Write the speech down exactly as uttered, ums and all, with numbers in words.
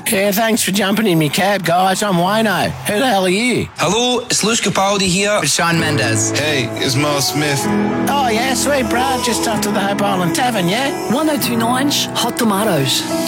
Yeah, thanks for jumping in me cab, guys. I'm Wayno. Who the hell are you? Hello, it's Lewis Capaldi here. It's Shawn Mendes. Hey, it's Mel Smith. Oh, yeah, sweet, bro. Just after the Hope Island Tavern, yeah? one oh two point nine Hot Tomatoes.